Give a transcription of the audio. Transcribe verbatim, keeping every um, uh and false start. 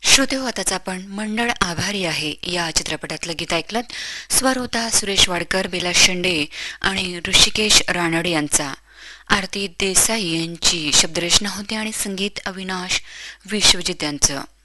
श्रोतेहो, आताच आपण मंडळ आभारी आहे या चित्रपटातलं गीत ऐकलं. स्वर होता सुरेश वाडकर, बेला शेंडे आणि ऋषिकेश रानडे यांचा. आरती देसाई यांची शब्दरचना होती आणि संगीत अविनाश विश्वजित यांचं.